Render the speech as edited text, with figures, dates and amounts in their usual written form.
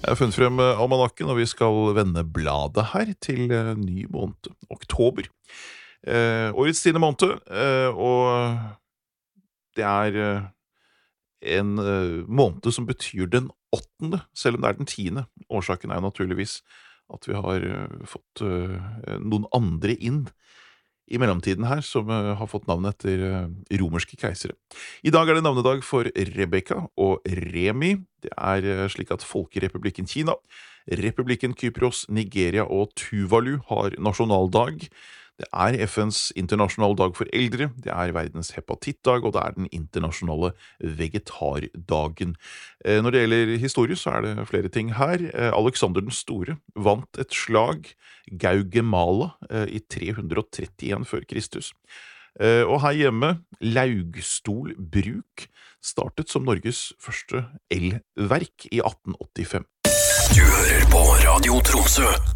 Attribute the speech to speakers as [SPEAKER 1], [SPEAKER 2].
[SPEAKER 1] Jeg har funnet frem almanakken, og vi skal vende bladet her til ny måned, oktober. Årets 10. måned, og det er en måned som betyr den 8., selv om det er den 10. Årsaken er jo naturligvis at vi har fått noen andre inn i mellomtiden her, som har fått navnet etter romerske keisere. I dag er det navnedag for Rebecca og Remi. Det er slik at Folkerepublikken Kina, Republikken Kypros, Nigeria og Tuvalu har nasjonaldag. Det er FNs internasjonale dag for eldre, det er verdens hepatittdag, og det er den internasjonale vegetardagen. Når det gjelder historie, så er det flere ting her. Alexander den Store vant et slag, Gaugemala, i 331 før Kristus. Og her hjemme, Laugstol bruk startet som Norges første elverk i 1885.
[SPEAKER 2] Du hører på Radio Tromsø.